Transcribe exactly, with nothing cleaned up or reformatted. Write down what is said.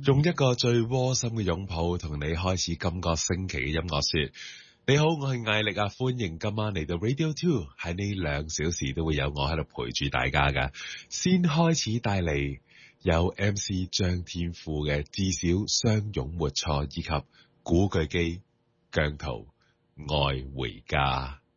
用一個最窩心嘅擁抱同你開始今個星期嘅音樂說。你好，我係艾力啊，歡迎今晚嚟到 Radio Two， 喺呢兩小時都會有我喺度陪住大家噶。先開始帶嚟有 M C 張天賦嘅至少相擁沒錯，以及古巨基姜濤愛回家。